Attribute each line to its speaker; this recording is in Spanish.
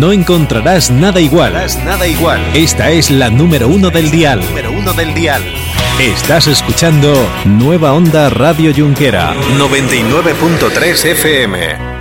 Speaker 1: no encontrarás nada igual. Esta es la número 1 del dial. Estás escuchando Nueva Onda Radio Junquera 99.3 FM.